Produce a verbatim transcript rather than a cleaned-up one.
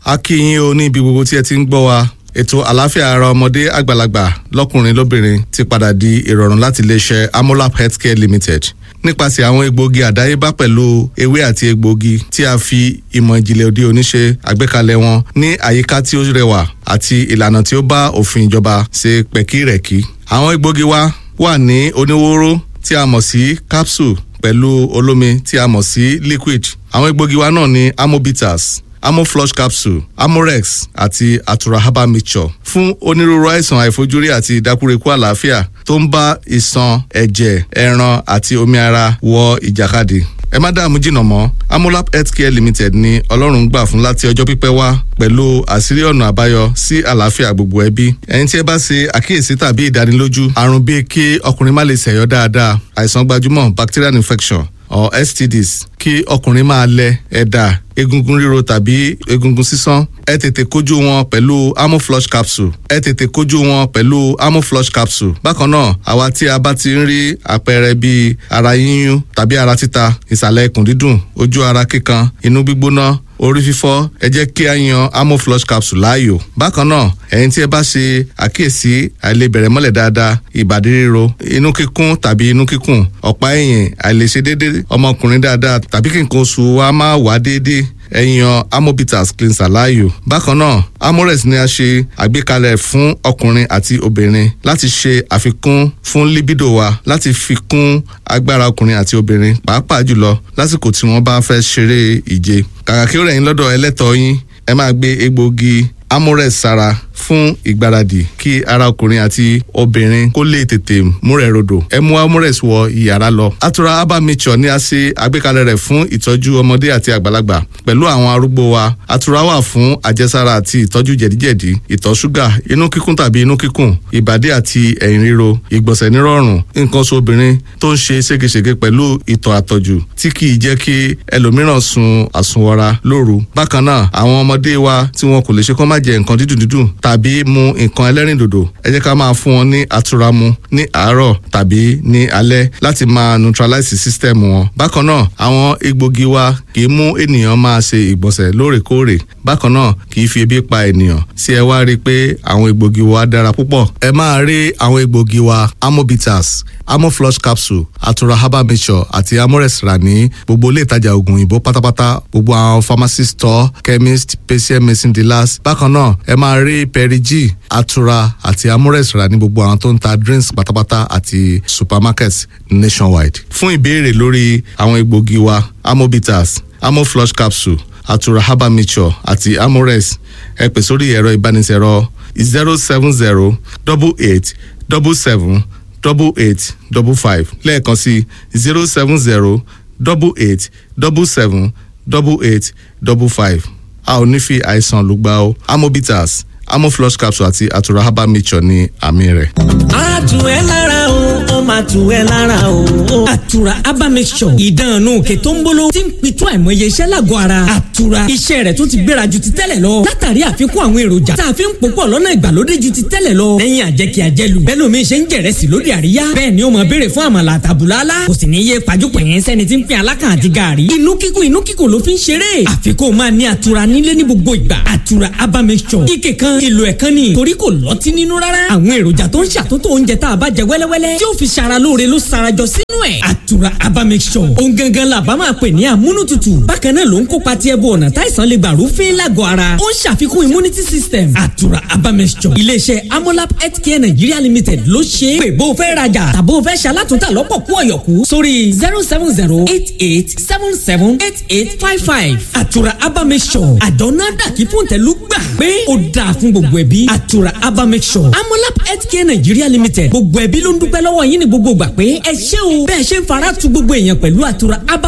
a kí yín o ní ibi gbogbo tí ẹ ti ń gbọ́ wa. Ètò àlàáfíà ara ọmọdé àgbàlagbà lọ́kùnrin lóbìnrin ti padà di ìrọ̀rùn láti iléeṣẹ́ Amolap Healthcare Limited nípasẹ̀ àwọn egbòogi àdáyébá pẹ̀lú ewé àti egbòogi tí a fi ìmọ̀ ìjìnlẹ̀ òde òní ṣe àgbékalẹ̀ wọn ní àyíká tí ó rẹwà àti ìlànà tí ó bá òfin ìjọba ṣe pẹ̀kírẹ̀kí. Àwọn egbòogi wa wà ní oníwóró tí a mọ̀ sí capsule pẹ̀lú olómi tí a mọ̀ sí liquid. Àwọn egbòogi wa náà ní Amobitas, Amoflush capsule, Amorex àti Atura herbal mixture fún onírúurú àìsàn àìfojúrí àti ìdákúrekú àlàáfíà tó ń bá ìṣàn, ẹ̀jẹ̀, ẹran àti omi ara wọ ìjàkadì. Ẹ má dààmú jìnnà mọ́, Amolap Healthcare Limited ni Ọlọ́run gbà fún láti ọjọ́ pípẹ́ wá pẹ̀lú àṣírí ọ̀nà àbáyọ sí àlàáfíà gbogbo ẹbí. Ẹ̀yin tí ẹ bá ṣe àkíyèsí tàbí ìdánilójú àrùn bíi kí ọkùnrin má lè ṣẹ̀yọ́ dáadáa, àìsàn gbajúmọ̀ bacterial infection or S T Ds, kí ọkùnrin máa lẹ ẹ̀dà, egungun ríro tàbí egungun sísán, ẹ tètè kojú wọn pẹ̀lú Amoflush capsule. ẹ tètè kojú wọn pẹ̀lú Amoflush capsule. Bákan náà, àwa tí a bá ti ń rí àpẹẹrẹ bíi ara yíyún tàbí ara títa, ìsàlẹ̀ ikùn dídùn, ojú ara kíkan, inú gbígbóná, orí fífọ́, ẹ jẹ́ kí a yan Amoflush capsule láàyò. Bákan náà, ẹ̀yin tí ẹ bá ṣe àkíyèsí àìlebẹ̀rẹ̀ mọ́lẹ̀ dáadáa, ìbàdí ríro, inú kíkún tàbí inú kíkùn, ọ̀pá ẹ̀yìn, àìlèṣe déédéé ọmọkùnrin dáadáa tàbí kí nǹkan oṣù wa máa wá déédéé, ẹ yan Amobitas cleanser láàyò. Bákan náà, Amorex ni a ṣe àgbékalẹ̀ fún ọkùnrin àti obìnrin láti ṣe àfikún fún libido wa, láti fi kún agbára ọkùnrin àti obìnrin pàápàá jùlọ lásìkò tí wọ́n bá fẹ́ ṣeré ìje. Kàkà kí ó rẹ̀ yín lọ́dọ̀ ẹlẹ́tọ̀ọ́ yín, ẹ máa gbé egbòogi Amorex sára fún ìgbáradì kí ara ọkùnrin àti obìnrin kó lè tètè múrẹ̀ rodò. Ẹ mú Amorex wọ ìyàrá lọ. Atura herbal mixture ni a ṣe àgbékalẹ̀ rẹ̀ fún ìtọ́jú ọmọdé àti àgbàlagbà pẹ̀lú àwọn arúgbó wa. Atura wà fún àjẹsára àti ìtọ́jú jẹ̀díjẹ̀dí, ìtọ̀ ṣúgà, inú kíkún tàbí inú kíkùn, ìbàdí àti ẹ̀yìn ríro, ìgbọ̀nsẹ̀ nírọ̀rùn, nǹkan oṣù obìnrin tó ń ṣe ségesège pẹ̀lú ìtọ̀ àtọ̀jù tí kì í jẹ́ kí ẹlòmíràn sun àsunwọra lóru. Bákan náà, àwọn ọmọdé wa tí wọn kò lè ṣe kó má jẹ nǹkan dídùn dídùn tàbí mu nǹkan ẹlẹ́rìndòdò, ẹ jẹ́ ká máa fún wọn ní Atura mu ní àárọ̀ tàbí ní alẹ́ láti máa neutralize system wọn. Bákan náà, àwọn egbògi wa kì í mú ènìyàn máa ṣe ìgbọ̀nsẹ̀ lóòrèkóòrè. Bákan náà, kì í fi ebi pa ènìyàn. Ṣé ẹ wá rí i pé àwọn egbògi wa dára púpọ̀? Ẹ máa rí àwọn egbògi wa Amobitas, Amoflush capsule, Atura herbal mixture àti Amorex rà ní gbogbo ilé ìtajà oògùn òyìnbó pátápátá, gbogbo àwọn pharmacy store, chemist, patient medicine dealers. Bákan náà, ẹ máa rí Perigi, Atura àti Amorex rà ní gbogbo àwọn tó ń ta drinks pátápátá àti supermarkets nationwide. Fún ìbéèrè lórí àwọn egbògi wa Amobitas, Amoflush capsule, Atura herbal mixture àti Amorex, ẹ pè sórí ẹ̀rọ ìbánisẹ̀rọ̀ zero seven zero double eight double seven double eight double five lẹ́ẹ̀kan sí zero seven zero double eight double seven double eight double five. A ò ní fi àìsàn lùgbà o. Amobitas, Amoflush capsule àti Atura herbal mixture ní àmì rẹ̀. A tù ẹ́ lára o, ó máa tù ẹ́ lára o. Atura herbal mixture, ìdánù òkè tó ń bolo tí ń pitú àìmọye iṣẹ́ lágọ̀ọ́ ara. Atura, iṣẹ́ rẹ̀ tó ti gbéra ju ti tẹ́lẹ̀ lọ. Látàrí àfikún àwọn èròjà tá a fi ń pòpọ̀ lọ́nà ìgbàlódé ju ti tẹ́lẹ̀ lọ. Lẹ́yìn àjẹkí àjẹlù, bẹ́ẹ̀ lómi ṣe ń jẹ̀rẹ̀sì lóde àríyá. Bẹ́ẹ̀ ni ó máa béèrè fún àmàlà àtàbùlálá. Kò sì ní yé pàjùpọ̀ yẹn sẹ́ni tí ń pín alákàn àti gààrí. Inú kíkùn inú kíkùn ló fi ń ṣeré. Àfikún máa ní Atura nílé ní gbogbo ìgbà. Atura herbal mixture, ike kan ìlò ẹ̀kan ni torí kò lọ́tí nínú rárá. Àwọn èròjà tó ń ṣàtúntò oúnjẹ tá a bá jẹ wẹ́lẹ́wẹ́lẹ́ tí ó fi ṣara lóore ló sarajọ sínú ẹ̀. Atura herbal mixture, ohun gangan la bá máa pè ní amúnútutù. Bákan náà ló ń kópa tí ẹbú ọ̀nà táìsàn lè gbà rúfin lágọ̀ọ́ ara. Ó ń ṣàfikún immunity system. Atura herbal mixture, iléeṣẹ́ Amolap Healthcare Nigeria Limited ló ṣe é. Pè bó o fẹ́ rajà tàbó o fẹ́ ṣalátúntà lọ́pọ̀ kú ọ̀yọ̀kú sórí zero seven zero eight eight seven seven eight eight five five. Atura herbal mixture, àdánù àdàkí fún tẹ̀lú gbà pé ó dáa fún gbogbo ẹbí. Atura herbal mixture, Amolap Healthcare Nigeria Limited, gbogbo ẹbí ló ń dúpẹ́ lọ́wọ́ yín ní gbogbo gbà pé ẹ ṣé o bẹ́ẹ̀ ṣe ń fara tu gbogbo èèyàn pẹ̀lú Atura herbal